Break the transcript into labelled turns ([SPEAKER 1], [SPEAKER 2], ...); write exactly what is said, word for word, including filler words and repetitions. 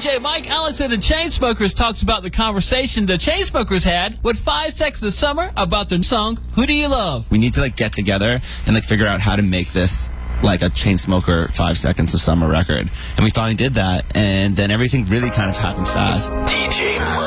[SPEAKER 1] J Mike Alex of the Chainsmokers talks about the conversation the Chainsmokers had with Five Seconds of Summer about their song, Who Do You Love?
[SPEAKER 2] We need to like get together and like figure out how to make this like a Chainsmoker Five Seconds of Summer record. And we finally did that, and then everything really kind of happened fast.
[SPEAKER 3] D J